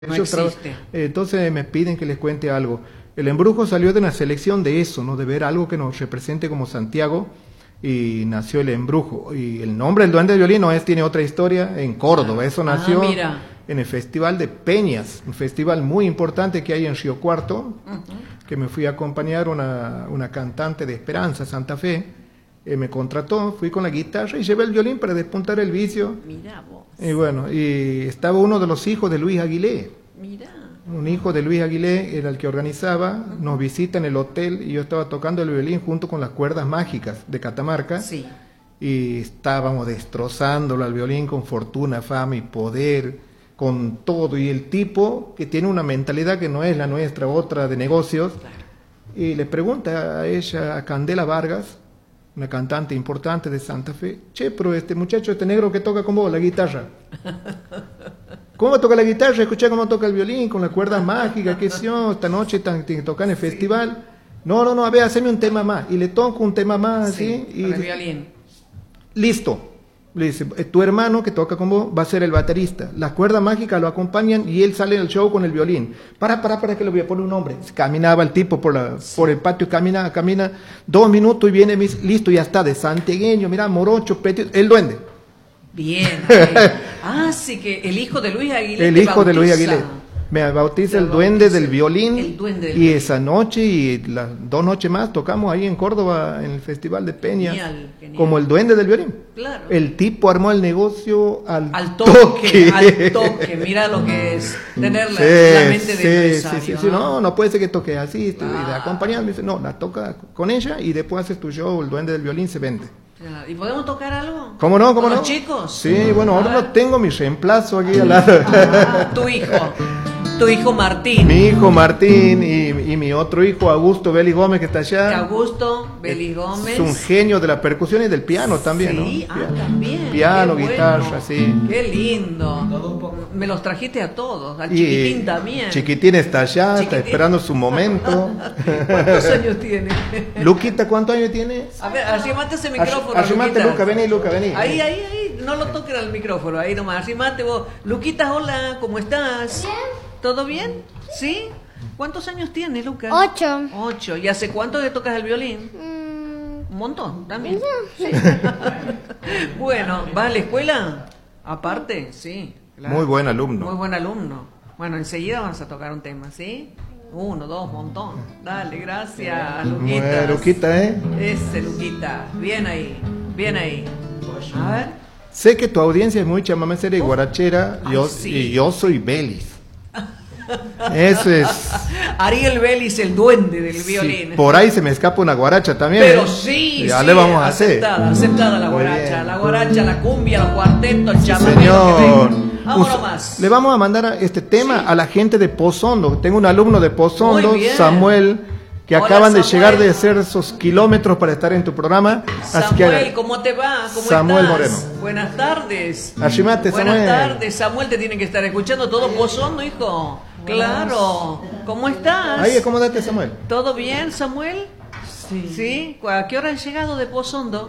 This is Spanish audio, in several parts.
No existe. Entonces me piden que les cuente algo. El embrujo salió de una selección de eso, ¿no? De ver algo que nos represente como Santiago, y nació el embrujo. Y el nombre del Duende del Violín no es, tiene otra historia en Córdoba. Eso nació en el Festival de Peñas, un festival muy importante que hay en Río Cuarto, que me fui a acompañar una cantante de Esperanza, Santa Fe. Me contrató, fui con la guitarra y llevé el violín para despuntar el vicio. Mira vos. Y bueno, y estaba uno de los hijos de Luis Aguilé. Mira. Un hijo de Luis Aguilé era el que organizaba, nos visita en el hotel y yo estaba tocando el violín junto con las cuerdas mágicas de Catamarca. Sí. Y estábamos destrozándolo al violín con fortuna, fama y poder, con todo. Y el tipo que tiene una mentalidad que no es la nuestra, otra de negocios, Claro. y le pregunta a ella, a Candela Vargas, una cantante importante de Santa Fe: che, pero este muchacho, este negro que toca con vos la guitarra, ¿cómo toca la guitarra? Escuché cómo toca el violín, con las cuerdas mágicas, qué sé yo, esta noche tiene que tocar en el festival. No, a ver, haceme un tema más. Y le toco un tema más, así. Sí, con el violín. Listo. Le dice: tu hermano que toca con vos va a ser el baterista. Las cuerdas mágicas lo acompañan y él sale del show con el violín. Para que le voy a poner un nombre. Caminaba el tipo por el patio, camina 2 minutos y viene, listo, ya está, de santiagueño, mira, morocho, petit, el duende. Bien. Sí, que el hijo de Luis Aguilé. El hijo de Luis Aguilé. Me bautiza el duende del violín. El duende del y violín. Esa noche y las 2 noches más tocamos ahí en Córdoba en el Festival de Peñas. Genial. Como el duende del violín. Claro. El tipo armó el negocio al toque. Al toque. Mira lo que es tener la mente de empresario. Sí. No puede ser que toque así. Y de acompañar, me dice, no, la toca con ella y después haces tu show, el duende del violín se vende. ¿Y podemos tocar algo? ¿Cómo no? ¿Con los chicos? Sí, bueno, ahora no tengo mi reemplazo aquí al lado. Tu hijo Martín. Mi hijo Martín y mi otro hijo Augusto Belis Gómez, que está allá. Augusto Belis Gómez. Es un genio de la percusión y del piano también, sí, ¿no? También. Piano, Qué guitarra, bueno. sí. Qué lindo. Me los trajiste a todos, al chiquitín también. Chiquitín está allá, está esperando su momento. ¿Cuántos años tiene? Luquita, ¿cuántos años tiene? A ver, arrimate ese micrófono. Arrimate, Luca, vení. Ahí, no lo toques al micrófono, ahí nomás, arrimate vos. Luquita, hola, ¿cómo estás? Bien. ¿Todo bien? ¿Sí? ¿Cuántos años tienes, Luca? 8. 8. ¿Y hace cuánto que tocas el violín? Un montón, también. Sí. Bueno, ¿vas a la escuela? Aparte, sí. Claro. Muy buen alumno. Muy buen alumno. Bueno, enseguida vamos a tocar un tema, ¿sí? 1, 2, montón. Dale, gracias, Luquita. Bueno, Luquita, Ese Luquita. Bien ahí, bien ahí. A ver. Sé que tu audiencia es muy chamamecera y guarachera, y yo soy Belis. Eso es. Ariel Belis, el duende del violín. Sí, por ahí se me escapa una guaracha también. Pero sí, ya le vamos a aceptada la Muy guaracha. bien. La guaracha, la cumbia, los cuartetos, el chamamé. Señor, Vámonos más. le vamos a mandar este tema a la gente de Pozondo. Tengo un alumno de Pozondo, Muy bien. Samuel, que Hola, acaban de Samuel. llegar de hacer esos kilómetros para estar en tu programa. Samuel, ¿cómo te va? ¿Cómo Samuel estás? Moreno. Buenas tardes. Arrimate, Buenas Samuel. tardes, Samuel, te tienen que estar escuchando todo Pozondo, hijo. Claro. ¿Cómo estás? Ahí, acomódate, Samuel. ¿Todo bien, Samuel? Sí. ¿A qué hora han llegado de Pozondo?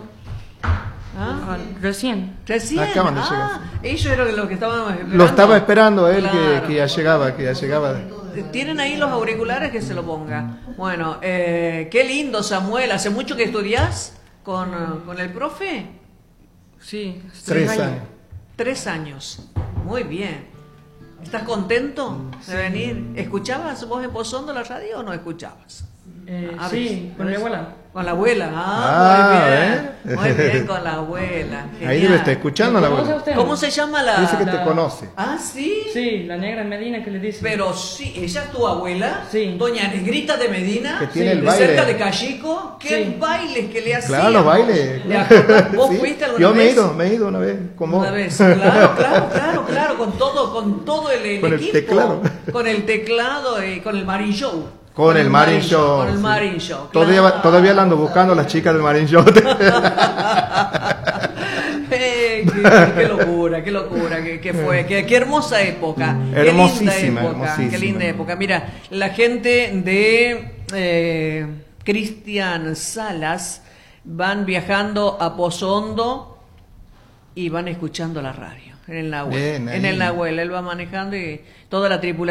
Recién. Recién. Acaban de llegar. Ellos eran los que estaban esperando. Lo estaba esperando él, Claro. que ya llegaba. Tienen ahí los auriculares, que se lo ponga. Bueno, qué lindo, Samuel. ¿Hace mucho que estudias con el profe? Sí. 3 años. 3 años. Muy bien. ¿Estás contento de venir? ¿Escuchabas vos en Pozondo la radio o no escuchabas? Sí, con mi abuela. Con la abuela. Muy bien, con la abuela. Ahí Genial. debe estar escuchando la ¿Conoce abuela. usted? ¿Cómo se llama la...? Dice que te conoce. ¿Sí? Sí, la negra Medina que le dice. Pero sí, ella es tu abuela, Sí. doña Negrita de Medina, Que tiene el de baile. cerca de Callico, qué Sí. bailes que le hacían. Claro, los bailes. ¿Le acordás? ¿Vos Sí. fuiste alguna Yo vez? me he ido una vez. ¿Cómo? Una vez, claro, con todo el Con el equipo. teclado. Con el teclado y con el Marine Show. Con el Marine Show. Con el sí. Marine Show. Todavía la ando buscando a las chicas del Marine Show. Qué locura, que fue, qué hermosa época. Hermosísima, Qué linda época. Mira, la gente de Cristian Salas van viajando a Pozondo y van escuchando la radio. en el Nahuel. Bien, En ahí. el Nahuel, él va manejando y toda la tripulación